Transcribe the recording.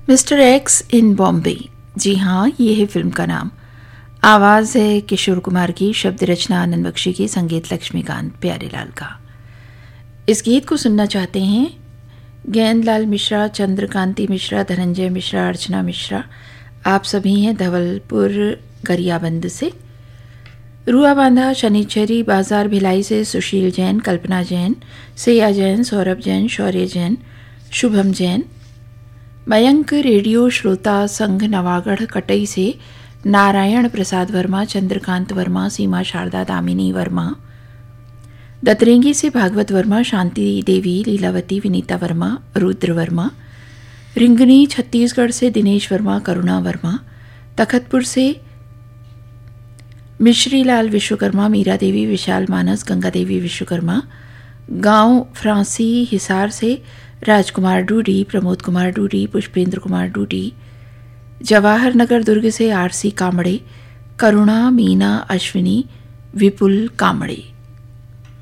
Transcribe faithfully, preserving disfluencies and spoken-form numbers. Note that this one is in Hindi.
मिस्टर एक्स इन बॉम्बे, जी हाँ, ये है फिल्म का नाम। आवाज़ है किशोर कुमार की, शब्द रचना आनंद बख्शी की, संगीत लक्ष्मीकांत प्यारेलाल का। इस गीत को सुनना चाहते हैं ज्ञानलाल मिश्रा, चंद्रकांति मिश्रा, धनंजय मिश्रा, अर्चना मिश्रा। आप सभी हैं धवलपुर गरियाबंद से। रुआ बांधा शनिचरी बाजार भिलाई से सुशील जैन, कल्पना जैन, सेया जैन, सौरभ जैन, शौर्य जैन, शुभम जैन। मयंक रेडियो श्रोता संघ नवागढ़ कटई से नारायण प्रसाद वर्मा, चंद्रकांत वर्मा, सीमा शारदा, दामिनी वर्मा। दतरेंगी से भागवत वर्मा, शांति देवी, लीलावती, विनीता वर्मा, रुद्र वर्मा। रिंगनी छत्तीसगढ़ से दिनेश वर्मा, करुणा वर्मा। तखतपुर से मिश्री लाल विश्वकर्मा, मीरा देवी, विशाल मानस, गंगा देवी विश्वकर्मा। गांव फ्रांसी हिसार से राजकुमार डूडी, प्रमोद कुमार डूडी, पुष्पेंद्र कुमार डूडी। जवाहर नगर दुर्ग से आरसी कामड़े, करुणा, मीना, अश्विनी, विपुल कामड़े।